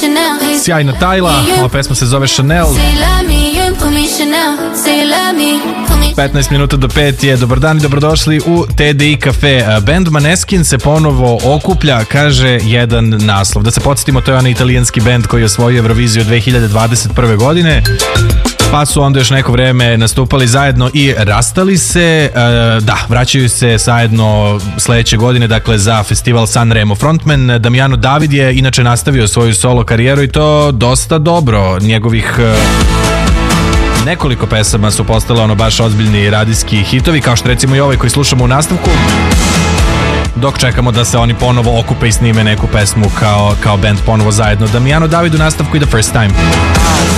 Sjajna Tajla, ova pesma se zove Chanel. 15 minuta do 5 je. Dobar dan i dobrodošli u TDI Cafe. Band Maneskin se ponovo okuplja, kaže jedan naslov. Da se podsjetimo, to je onaj italijanski band koji je osvojio Euroviziju 2021. godine. Pa su onda još neko vreme nastupali zajedno i rastali se. Da, vraćaju se zajedno sledeće godine, dakle za festival Sanremo. Frontman Damiano David je inače nastavio svoju solo karijeru i to dosta dobro. Njegovih nekoliko pesama su postale ono baš ozbiljni radijski hitovi, kao što recimo i ovaj koji slušamo u nastavku, dok čekamo da se oni ponovo okupe i snime neku pesmu kao band ponovo zajedno. Damiano David u nastavku i The First Time.